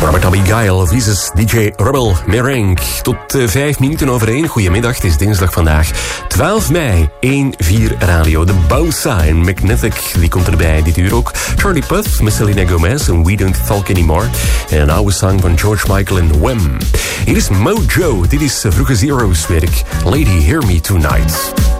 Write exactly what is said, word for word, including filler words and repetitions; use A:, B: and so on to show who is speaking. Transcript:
A: Robert Abigail, Vises, D J Rebel, Merengue. Tot uh, vijf minuten over één. Goedemiddag, het is dinsdag vandaag. twaalf mei, één vier Radio. De Bausa en Magnetic, die komt erbij dit uur ook. Charlie Puth, met Selena Gomez en We Don't Talk Anymore. En een oude song van George Michael en Wham. Hier is Mojo, dit is Vroege Zero's werk. Lady, Hear Me Tonight.